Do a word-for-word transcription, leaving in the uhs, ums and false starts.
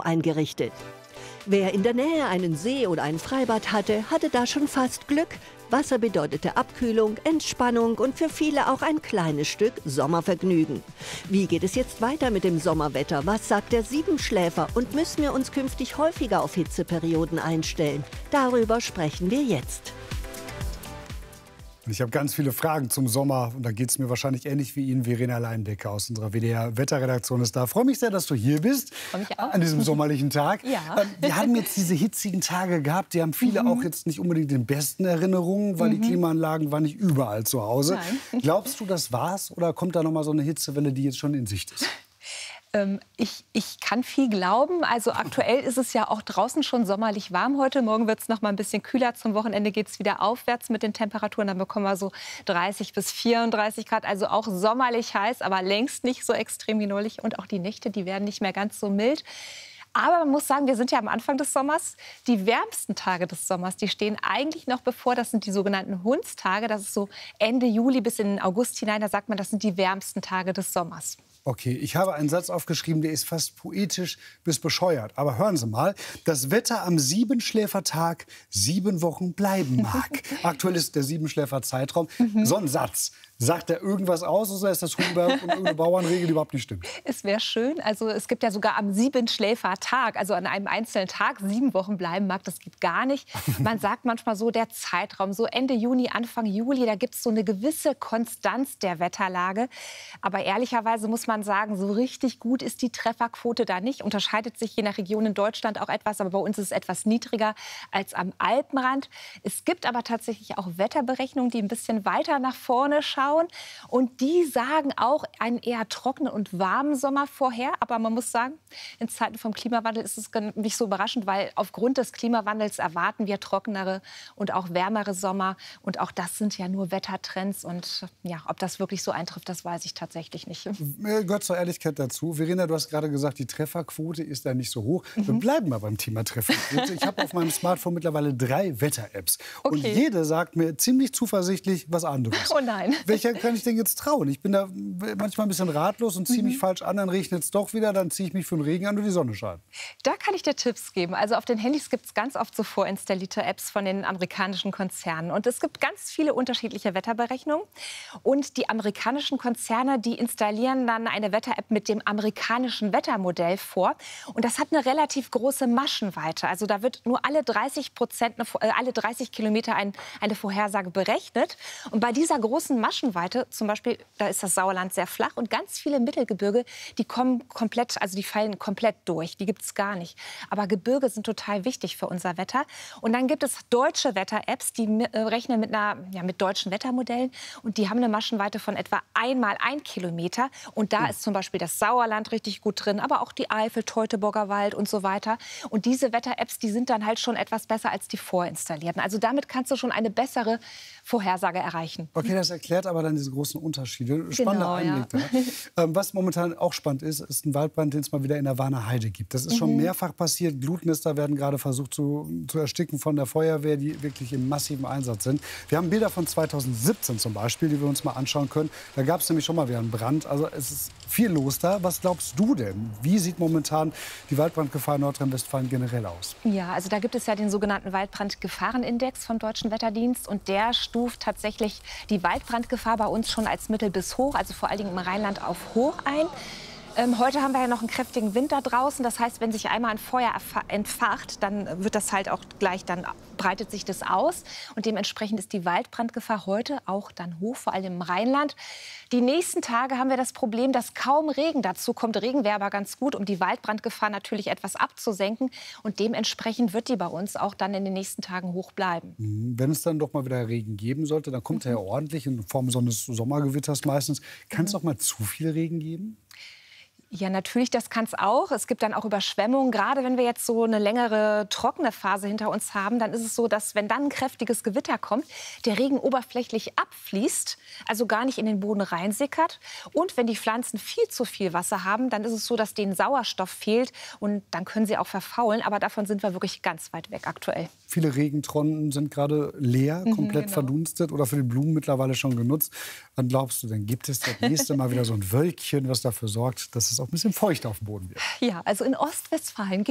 eingerichtet. Wer in der Nähe einen See oder ein Freibad hatte, hatte da schon fast Glück. Wasser bedeutete Abkühlung, Entspannung und für viele auch ein kleines Stück Sommervergnügen. Wie geht es jetzt weiter mit dem Sommerwetter? Was sagt der Siebenschläfer? Und müssen wir uns künftig häufiger auf Hitzeperioden einstellen? Darüber sprechen wir jetzt. Ich habe ganz viele Fragen zum Sommer und da geht es mir wahrscheinlich ähnlich wie Ihnen. Verena Leindecker aus unserer W D R-Wetterredaktion ist da. Ich freue mich sehr, dass du hier bist Freue mich auch. an diesem sommerlichen Tag. Ja. Ähm, Wir haben jetzt diese hitzigen Tage gehabt, die haben viele Mhm. auch jetzt nicht unbedingt den besten Erinnerungen, weil Mhm. die Klimaanlagen waren nicht überall zu Hause. Nein. Glaubst du, das war's oder kommt da noch mal so eine Hitzewelle, die jetzt schon in Sicht ist? Ähm, ich, ich kann viel glauben. Also aktuell ist es ja auch draußen schon sommerlich warm heute. Morgen wird es noch mal ein bisschen kühler. Zum Wochenende geht es wieder aufwärts mit den Temperaturen. Dann bekommen wir so dreißig bis vierunddreißig Grad. Also auch sommerlich heiß, aber längst nicht so extrem wie neulich. Und auch die Nächte, die werden nicht mehr ganz so mild. Aber man muss sagen, wir sind ja am Anfang des Sommers. Die wärmsten Tage des Sommers, die stehen eigentlich noch bevor. Das sind die sogenannten Hundstage. Das ist so Ende Juli bis in den August hinein. Da sagt man, das sind die wärmsten Tage des Sommers. Okay, ich habe einen Satz aufgeschrieben, der ist fast poetisch bis bescheuert. Aber hören Sie mal, das Wetter am Siebenschläfertag sieben Wochen bleiben mag. Aktuell ist der Siebenschläfer-Zeitraum. Mhm. So ein Satz. Sagt er irgendwas aus oder ist das Hugenberg und irgendeine Bauernregel, die überhaupt nicht stimmt? Es wäre schön. Also es gibt ja sogar am Siebenschläfertag, also an einem einzelnen Tag sieben Wochen bleiben mag. Das geht gar nicht. Man sagt manchmal so, der Zeitraum, so Ende Juni, Anfang Juli, da gibt es so eine gewisse Konstanz der Wetterlage. Aber ehrlicherweise muss man sagen, so richtig gut ist die Trefferquote da nicht. Unterscheidet sich je nach Region in Deutschland auch etwas, aber bei uns ist es etwas niedriger als am Alpenrand. Es gibt aber tatsächlich auch Wetterberechnungen, die ein bisschen weiter nach vorne schauen. Und die sagen auch einen eher trockenen und warmen Sommer vorher. Aber man muss sagen, in Zeiten vom Klimawandel ist es nicht so überraschend, weil aufgrund des Klimawandels erwarten wir trockenere und auch wärmere Sommer. Und auch das sind ja nur Wettertrends. Und ja, ob das wirklich so eintrifft, das weiß ich tatsächlich nicht. Gehört zur Ehrlichkeit dazu. Verena, du hast gerade gesagt, die Trefferquote ist da nicht so hoch. Mhm. Wir bleiben mal beim Thema Trefferquote. Ich habe auf meinem Smartphone mittlerweile drei Wetter-Apps. Okay. Und jede sagt mir ziemlich zuversichtlich was anderes. Oh nein. Welcher kann ich denn jetzt trauen? Ich bin da manchmal ein bisschen ratlos und ziehe Mhm. mich falsch an. Dann regnet es doch wieder, dann ziehe ich mich für den Regen an und die Sonne scheint. Da kann ich dir Tipps geben. Also auf den Handys gibt es ganz oft so vorinstallierte Apps von den amerikanischen Konzernen. Und es gibt ganz viele unterschiedliche Wetterberechnungen. Und die amerikanischen Konzerne, die installieren dann eine Wetter-App mit dem amerikanischen Wettermodell vor. Und das hat eine relativ große Maschenweite. Also da wird nur alle dreißig Prozent, äh, alle dreißig Kilometer ein, eine Vorhersage berechnet. Und bei dieser großen Maschenweite, zum Beispiel, da ist das Sauerland sehr flach und ganz viele Mittelgebirge, die kommen komplett, also die fallen komplett durch. Die gibt es gar nicht. Aber Gebirge sind total wichtig für unser Wetter. Und dann gibt es deutsche Wetter-Apps, die äh, rechnen mit, einer, ja, mit deutschen Wettermodellen. Und die haben eine Maschenweite von etwa einmal ein Kilometer. Und da mhm. ist zum Beispiel das Sauerland richtig gut drin, aber auch die Eifel, Teutoburger Wald und so weiter. Und diese Wetter-Apps, die sind dann halt schon etwas besser als die vorinstallierten. Also damit kannst du schon eine bessere Vorhersage erreichen. Okay, das erklärt aber dann diese großen Unterschiede. Spannender Genau, Einblick ja. da. Ähm, was momentan auch spannend ist, ist ein Waldbrand, den es mal wieder in der Warner Heide gibt. Das ist schon Mhm. mehrfach passiert. Glutnester werden gerade versucht zu, zu ersticken von der Feuerwehr, die wirklich im massiven Einsatz sind. Wir haben Bilder von zweitausendsiebzehn zum Beispiel, die wir uns mal anschauen können. Da gab es nämlich schon mal wieder einen Brand. Also es ist viel los da. Was glaubst du denn? Wie sieht momentan die Waldbrandgefahr in Nordrhein-Westfalen generell aus? Ja, also da gibt es ja den sogenannten Waldbrandgefahrenindex vom Deutschen Wetterdienst. Und der stuft tatsächlich die Waldbrandgefahr bei uns schon als mittel bis hoch, also vor allen Dingen im Rheinland auf hoch ein. Ähm, heute haben wir ja noch einen kräftigen Wind da draußen. Das heißt, wenn sich einmal ein Feuer entfacht, dann wird das halt auch gleich, dann breitet sich das aus. Und dementsprechend ist die Waldbrandgefahr heute auch dann hoch, vor allem im Rheinland. Die nächsten Tage haben wir das Problem, dass kaum Regen dazu kommt. Regen wäre aber ganz gut, um die Waldbrandgefahr natürlich etwas abzusenken. Und dementsprechend wird die bei uns auch dann in den nächsten Tagen hoch bleiben. Wenn es dann doch mal wieder Regen geben sollte, dann kommt Mhm. er ja ordentlich in Form so eines Sommergewitters meistens. Kann es Mhm. auch mal zu viel Regen geben? Ja, natürlich, das kann es auch. Es gibt dann auch Überschwemmungen. Gerade wenn wir jetzt so eine längere trockene Phase hinter uns haben, dann ist es so, dass wenn dann ein kräftiges Gewitter kommt, der Regen oberflächlich abfließt, also gar nicht in den Boden reinsickert. Und wenn die Pflanzen viel zu viel Wasser haben, dann ist es so, dass denen Sauerstoff fehlt und dann können sie auch verfaulen. Aber davon sind wir wirklich ganz weit weg aktuell. Viele Regentonnen sind gerade leer, Mhm, komplett genau. verdunstet oder für die Blumen mittlerweile schon genutzt. Wann glaubst du denn, gibt es das nächste Mal wieder so ein Wölkchen, was dafür sorgt, dass es auch ein bisschen feucht auf dem Boden wird? Ja, also in Ostwestfalen